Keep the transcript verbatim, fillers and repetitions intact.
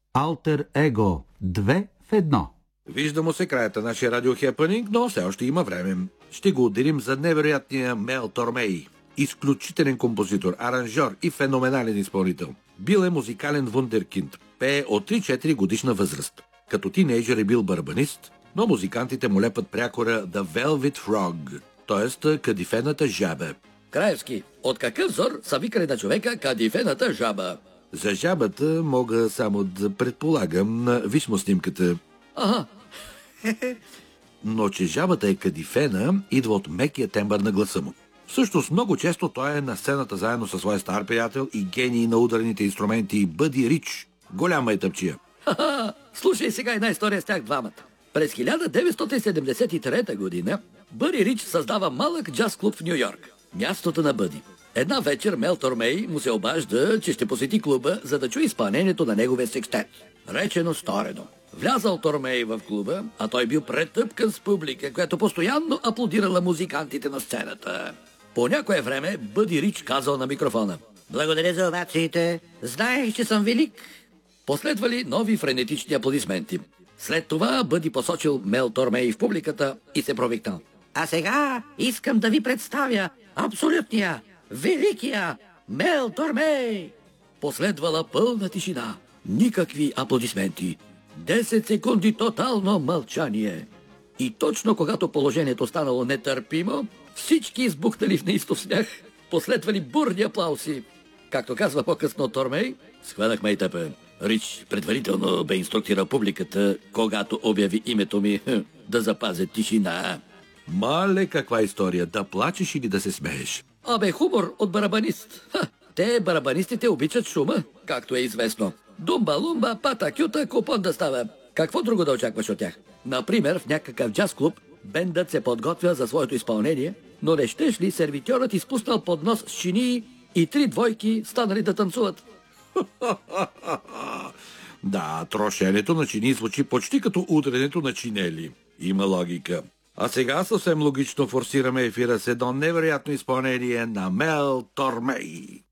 Алтер Его. Две в едно. Вижда му се краят на нашия радиохепънинг, но все още има време. Ще го отделим за невероятния Мел Тормей. Изключителен композитор, аранжьор и феноменален изпълнител. Бил е музикален вундеркинд. Пее от три-четири годишна възраст. Като тинейджър е бил барабанист, но музикантите му лепат прякора The Velvet Frog, т.е. кадифената жаба. Краевски, от какъв зор са викали на човека кадифената жаба? За жабата мога само да предполагам, виж му снимката. Ага. Но че жабата е кадифена, идва от мекия тембър на гласа му. Всъщност много често той е на сцената заедно със своя стар приятел и гений на ударните инструменти Бъди Рич. Голяма е тъпчия. Ха-ха, слушай сега една история с тях двамата. През хиляда деветстотин седемдесет и трета година Бъди Рич създава малък джаз клуб в Ню Йорк. Мястото на Бъди. Една вечер Мел Тормей му се обажда, че ще посети клуба, за да чуе изпълнението на неговия секстет. Речено сторено. Влязал Тормей в клуба, а той бил претъпкан с публика, която постоянно аплодирала музикантите на сцената. По някое време Бъди Рич казал на микрофона: "Благодаря за овациите. Знаех, че съм велик." Последвали нови френетични аплодисменти. След това Бъди посочил Мел Тормей в публиката и се провикнал: "А сега искам да ви представя абсолютния, великия Мел Тормей." Последвала пълна тишина. Никакви аплодисменти. Десет секунди тотално мълчание. И точно когато положението станало нетърпимо, всички избухнали в неистов смях, последвали бурни аплауси. Както казва по-късно Тормей: "Схванахме и тъпе. Рич предварително бе инструктирал публиката, когато обяви името ми, да запазят тишина." Мале, каква история, да плачеш или да се смееш? Абе, хумор от барабанист. Ха, те, барабанистите, обичат шума, както е известно. Думба-лумба, пата-кюта, купон да става. Какво друго да очакваш от тях? Например, в някакъв джаз клуб бендът се подготвя за своето изпълнение, но не щеш ли сервитьорът изпуснал поднос с чинии и три двойки станали да танцуват? Да, трошенето на чини звучи почти като удренето на чинели. Има логика. А сега съвсем логично форсираме ефира с едно невероятно изпълнение на Мел Тормей.